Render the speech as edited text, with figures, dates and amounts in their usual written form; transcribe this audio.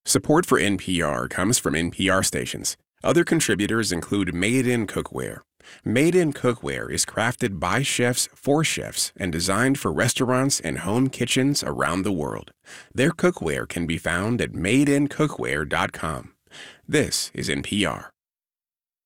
Support for NPR comes from NPR stations. Other contributors include Made in Cookware. Made in Cookware is crafted by chefs for chefs and designed for restaurants and home kitchens around the world. Their cookware can be found at madeincookware.com. This is NPR.